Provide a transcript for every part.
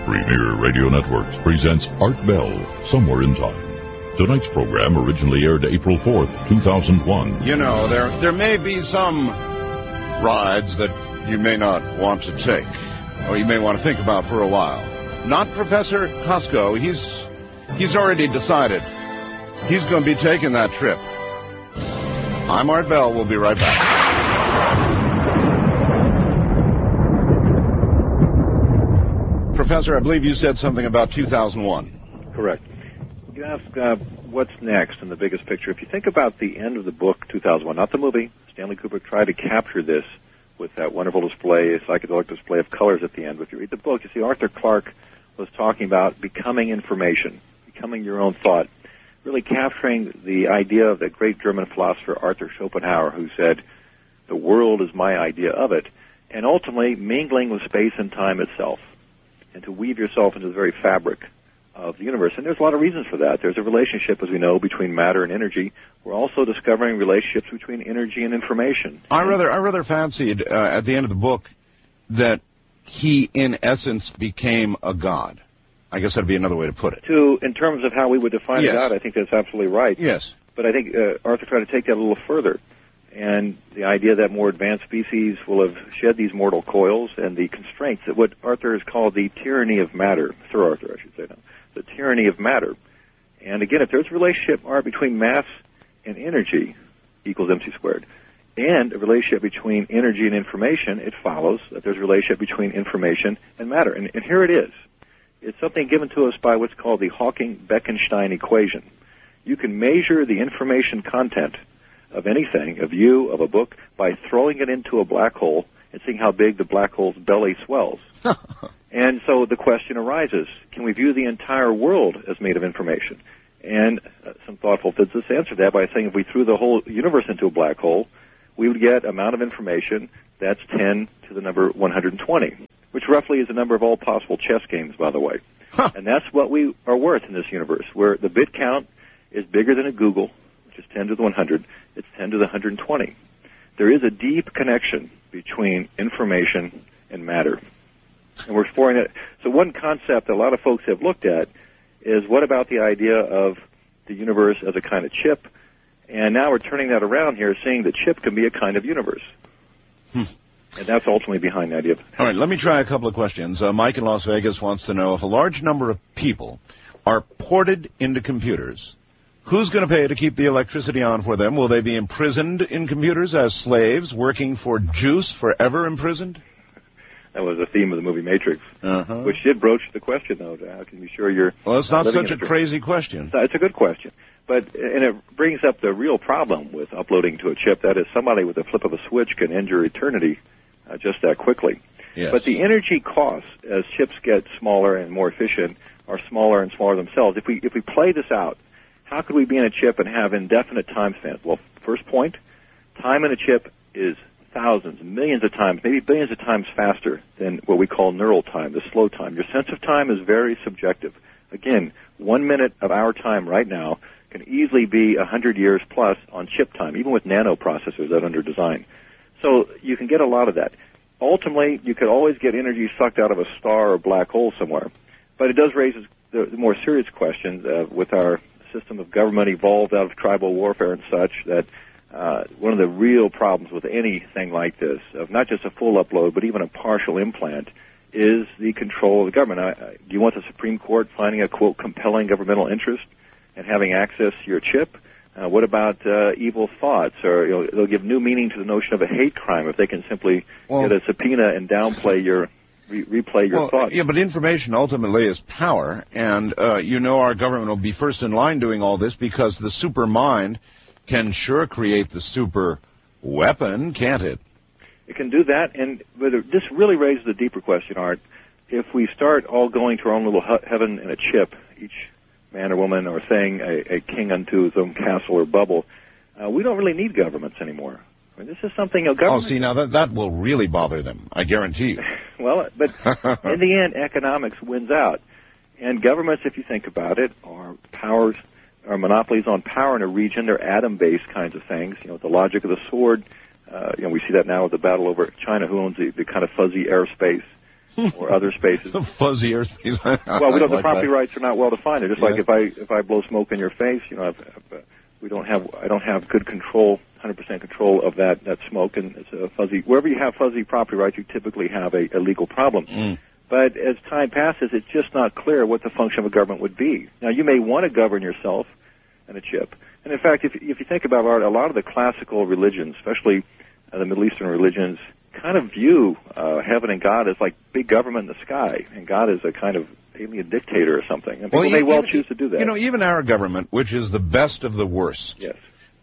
Premier Radio Networks presents Art Bell, Somewhere in Time. Tonight's program originally aired April 4th, 2001. You know, there may be some rides that you may not want to take, or you may want to think about for a while. Not Professor Cusco. He's already decided. He's going to be taking that trip. I'm Art Bell. We'll be right back. Professor, I believe you said something about 2001. Correct. You ask what's next in the biggest picture. If you think about the end of the book, 2001, not the movie, Stanley Kubrick tried to capture this with that wonderful display, psychedelic display of colors at the end. But if you read the book, you see Arthur Clarke was talking about becoming information, becoming your own thought, really capturing the idea of the great German philosopher Arthur Schopenhauer, who said, the world is my idea of it, and ultimately mingling with space and time itself, and to weave yourself into the very fabric of the universe. And there's a lot of reasons for that. There's a relationship, as we know, between matter and energy. We're also discovering relationships between energy and information. I rather fancied at the end of the book that he, in essence, became a god. I guess that'd be another way to put it. In terms of how we would define a god, I think that's absolutely right. Yes. But I think Arthur tried to take that a little further. And the idea that more advanced species will have shed these mortal coils and the constraints, that what Arthur has called the tyranny of matter, Sir Arthur, I should say now, the tyranny of matter. And again, if there's a relationship between mass and energy equals mc squared, and a relationship between energy and information, it follows that there's a relationship between information and matter. And here it is. It's something given to us by what's called the Hawking-Bekenstein equation. You can measure the information content of anything, of you, of a book, by throwing it into a black hole and seeing how big the black hole's belly swells. And so the question arises, can we view the entire world as made of information? And some thoughtful physicists answered that by saying if we threw the whole universe into a black hole, we would get amount of information that's 10 to the number 120, which roughly is the number of all possible chess games, by the way. And that's what we are worth in this universe, where the bit count is bigger than a Google, which is 10 to the 100. It's 10 to the 120. There is a deep connection between information and matter. And we're exploring it. So one concept that a lot of folks have looked at is what about the idea of the universe as a kind of chip? And now we're turning that around here, saying the chip can be a kind of universe. And that's ultimately behind the idea. All right, let me try a couple of questions. Mike in Las Vegas wants to know if a large number of people are ported into computers, who's going to pay to keep the electricity on for them? Will they be imprisoned in computers as slaves, working for juice, forever imprisoned? That was the theme of the movie Matrix, which did broach the question, though. How can you be sure you're... Well, it's not such a crazy question. It's a good question. And it brings up the real problem with uploading to a chip. That is, somebody with a flip of a switch can end your eternity just that quickly. Yes. But the energy costs, as chips get smaller and more efficient, are smaller and smaller themselves. If we play this out, how could we be in a chip and have indefinite time spans? Well, first point, time in a chip is thousands, millions of times, maybe billions of times faster than what we call neural time, the slow time. Your sense of time is very subjective. Again, 1 minute of our time right now can easily be 100 years plus on chip time, even with nanoprocessors that are under design. So you can get a lot of that. Ultimately, you could always get energy sucked out of a star or black hole somewhere. But it does raise the more serious questions with our system of government evolved out of tribal warfare and such, that one of the real problems with anything like this, of not just a full upload, but even a partial implant, is the control of the government. Do you want the Supreme Court finding a, quote, compelling governmental interest and having access to your chip? What about evil thoughts? Or they'll give new meaning to the notion of a hate crime if they can simply get a subpoena and downplay your replay your thoughts. Yeah, but information ultimately is power, and our government will be first in line doing all this because the super mind can sure create the super weapon, can't it? It can do that, but this really raises a deeper question, Art. If we start all going to our own little heaven in a chip, each man or woman or thing, a king unto his own castle or bubble, we don't really need governments anymore. I mean, this is something government... Oh, see, now that will really bother them, I guarantee you. Well, but in the end, economics wins out. And governments, if you think about it, are powers, are monopolies on power in a region. They're atom-based kinds of things. The logic of the sword, we see that now with the battle over China, who owns the kind of fuzzy airspace. or other spaces. Fuzzy earth piece. Well, we don't. The property rights are not well defined. They're just like if I blow smoke in your face, I don't have good control, 100% control of that smoke, and it's a fuzzy. Wherever you have fuzzy property rights, you typically have a legal problem. But as time passes, it's just not clear what the function of a government would be. Now, you may want to govern yourself and a chip. And in fact, if you think about art, a lot of the classical religions, especially the Middle Eastern religions, kind of view heaven and God as like big government in the sky, and God is a kind of alien dictator or something. And people may choose to do that. Even our government, which is the best of the worst. Yes.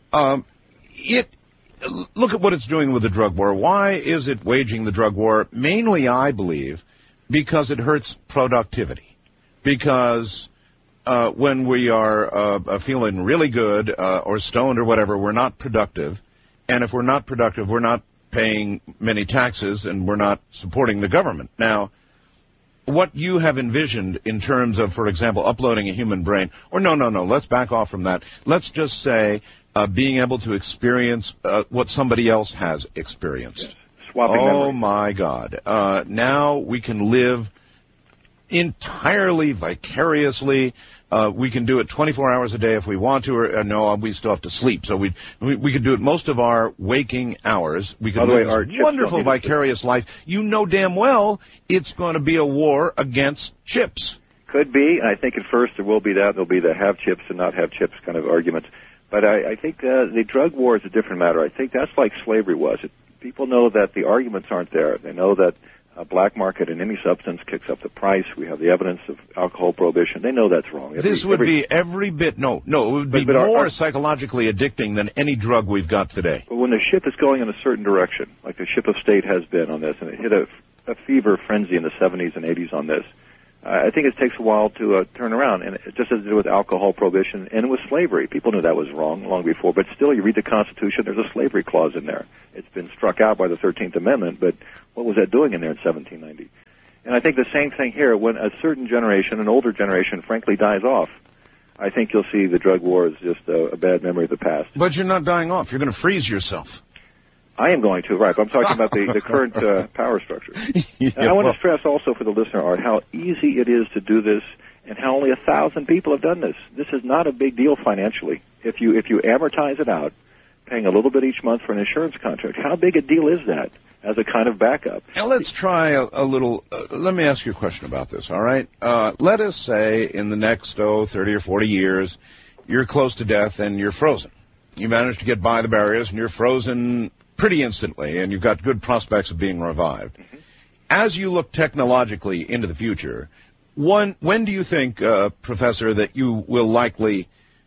Look at what it's doing with the drug war. Why is it waging the drug war? Mainly, I believe, because it hurts productivity. Because when we are feeling really good or stoned or whatever, we're not productive. And if we're not productive, we're not paying many taxes and we're not supporting the government. Now, what you have envisioned in terms of, for example, uploading a human brain, or no, let's back off from that. Let's just say being able to experience what somebody else has experienced. Yes. Swapping memories. My God. Now we can live entirely vicariously. We can do it 24 hours a day if we want to, or no, we still have to sleep. So we can do it most of our waking hours. We can live a wonderful vicarious life. You know damn well it's going to be a war against chips. Could be. I think at first there will be that. There'll be the have chips and not have chips kind of arguments. But I think the drug war is a different matter. I think that's like slavery was. People know that the arguments aren't there. They know that black market in any substance kicks up the price. We have the evidence of alcohol prohibition. They know that's wrong. This would be every bit, it would be more psychologically addicting than any drug we've got today. But when the ship is going in a certain direction, like the ship of state has been on this, and it hit a fever frenzy in the 70s and 80s on this, I think it takes a while to turn around, and it just has to do with alcohol prohibition and with slavery. People knew that was wrong long before, but still, you read the Constitution, there's a slavery clause in there. It's been struck out by the 13th Amendment, but what was that doing in there in 1790? And I think the same thing here, when a certain generation, an older generation, frankly dies off, I think you'll see the drug war is just a bad memory of the past. But you're not dying off. You're going to freeze yourself. I am going to, right. I'm talking about the current power structure. And I want to stress also for the listener, Art, how easy it is to do this and how only 1,000 people have done this. This is not a big deal financially. If you amortize it out, paying a little bit each month for an insurance contract, how big a deal is that as a kind of backup? Now, let's try a little, let me ask you a question about this, all right? Let us say in the next, 30 or 40 years, you're close to death and you're frozen. You manage to get by the barriers and you're frozen pretty instantly, and you've got good prospects of being revived. Mm-hmm. As you look technologically into the future, when do you think, Professor, that you will likely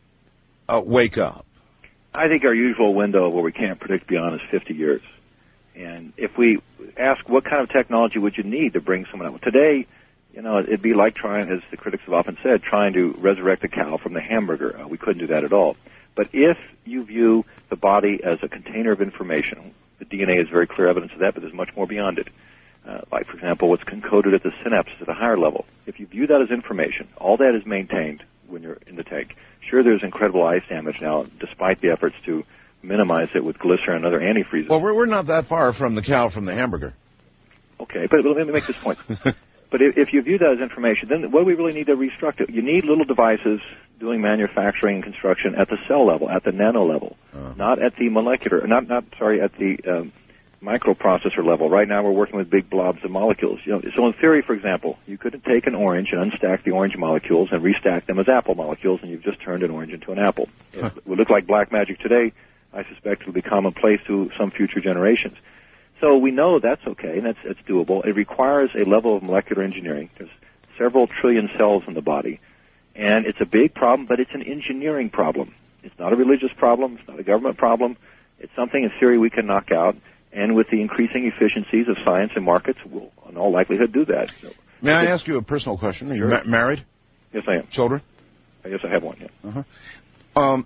wake up? I think our usual window where we can't predict beyond is 50 years. And if we ask what kind of technology would you need to bring someone out? Today, it'd be like trying, as the critics have often said, trying to resurrect a cow from the hamburger. We couldn't do that at all. But if you view the body as a container of information, the DNA is very clear evidence of that, but there's much more beyond it. Like, for example, what's encoded at the synapses at a higher level. If you view that as information, all that is maintained when you're in the tank. Sure, there's incredible ice damage now, despite the efforts to minimize it with glycerin and other antifreezes. Well, we're not that far from the cow from the hamburger. Okay, but let me make this point. But if you view that as information, then what do we really need to reconstruct it? You need little devices doing manufacturing and construction at the cell level, at the nano level, not at the molecular, at the microprocessor level. Right now we're working with big blobs of molecules. So in theory, for example, you could take an orange and unstack the orange molecules and restack them as apple molecules, and you've just turned an orange into an apple. It would look like black magic today. I suspect it will be commonplace to some future generations. So we know that's okay, and it's doable. It requires a level of molecular engineering. There's several trillion cells in the body, and it's a big problem, but it's an engineering problem. It's not a religious problem. It's not a government problem. It's something, in theory, we can knock out, and with the increasing efficiencies of science and markets, we'll, in all likelihood, do that. So, may I ask you a personal question? Are you married? Yes, I am. Children? Yes, I have one, yeah. Uh-huh.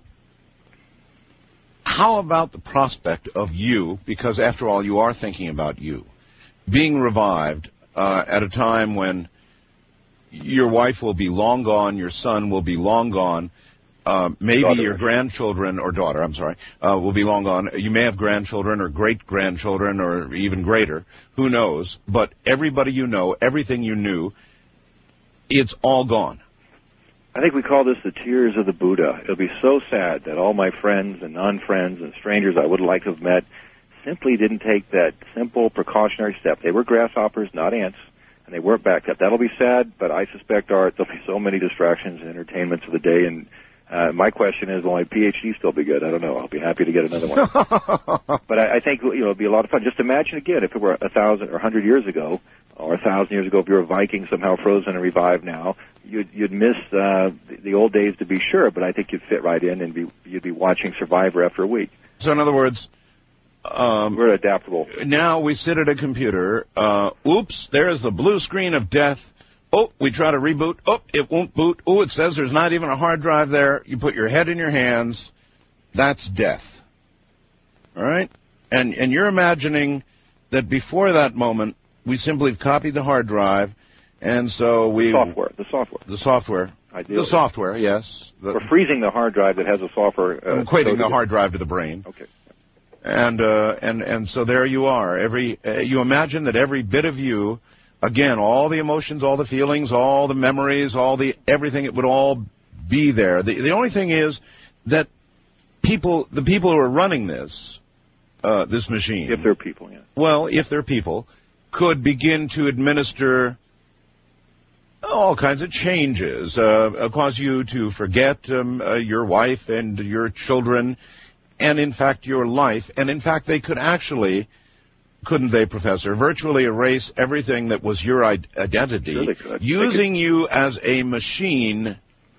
How about the prospect of you, because after all, you are thinking about you, being revived at a time when your wife will be long gone, your son will be long gone, maybe daughter. Your grandchildren, or daughter, I'm sorry, will be long gone. You may have grandchildren or great-grandchildren or even greater. Who knows? But everybody you know, everything you knew, it's all gone. I think we call this the tears of the Buddha. It'll be so sad that all my friends and non-friends and strangers I would like to have met simply didn't take that simple precautionary step. They were grasshoppers, not ants, and they weren't backed up. That'll be sad, but I suspect, Art, there'll be so many distractions and entertainments of the day, and my question is, will my PhD still be good? I don't know. I'll be happy to get another one. But I think it'll be a lot of fun. Just imagine again if it were 1,000 or 100 years ago, or 1,000 years ago, if you're a Viking somehow frozen and revived now, you'd miss the old days to be sure. But I think you'd fit right in, and you'd be watching Survivor after a week. So in other words, we're adaptable. Now we sit at a computer. Oops, there's the blue screen of death. Oh, we try to reboot. Oh, it won't boot. Oh, it says there's not even a hard drive there. You put your head in your hands. That's death. All right? And you're imagining that before that moment, we simply copied the hard drive, and so we... The software. Ideally. The software, yes. We're freezing the hard drive that has a software... equating the hard drive to the brain. Okay. And so there you are. You imagine that every bit of you... Again, all the emotions, all the feelings, all the memories, everything, it would all be there. The only thing is that the people who are running this machine, if they're people, yeah. Well, if they're people, could begin to administer all kinds of changes, cause you to forget your wife and your children, and in fact your life, and in fact they could actually. Couldn't they, Professor, virtually erase everything that was your identity, sure they could. Using you as a machine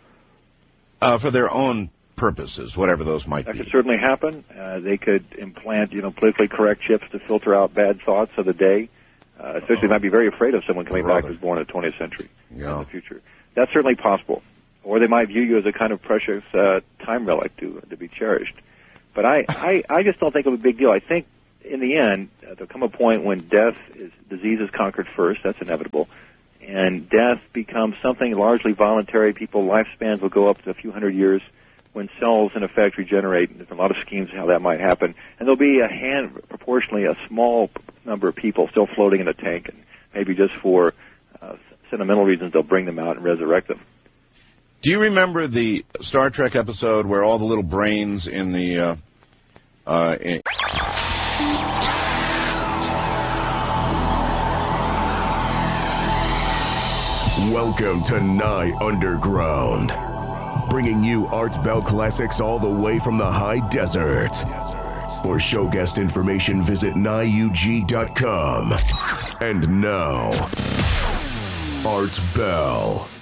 for their own purposes, whatever those might be? That could certainly happen. They could implant, politically correct chips to filter out bad thoughts of the day. Especially, they might be very afraid of someone coming back who's born in the 20th century in the future. That's certainly possible. Or they might view you as a kind of precious time relic to be cherished. But I just don't think it was a big deal. I think, in the end, there'll come a point when disease is conquered first. That's inevitable. And death becomes something largely voluntary. Lifespans will go up to a few hundred years when cells, in effect, regenerate. There's a lot of schemes how that might happen. And there'll be proportionally a small number of people still floating in a tank. And maybe just for sentimental reasons, they'll bring them out and resurrect them. Do you remember the Star Trek episode where all the little brains in the... Welcome to Nye Underground, bringing you Art Bell classics all the way from the high desert. For show guest information, visit NyeUG.com. And now, Art Bell.